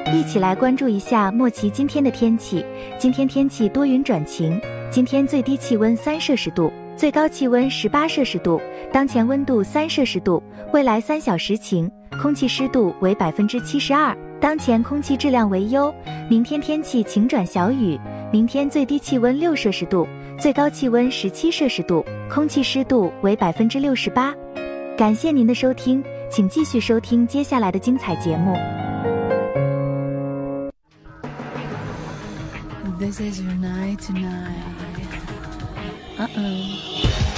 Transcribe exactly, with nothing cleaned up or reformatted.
一起来关注一下莫奇今天的天气。今天天气多云转晴，今天最低气温三摄氏度，最高气温十八摄氏度，当前温度三摄氏度，未来三小时晴，空气湿度为百分之七十二，当前空气质量为优。明天天气晴转小雨，明天最低气温六摄氏度，最高气温十七摄氏度，空气湿度为百分之六十八。感谢您的收听，请继续收听接下来的精彩节目。 This is your night tonight. Uh-oh.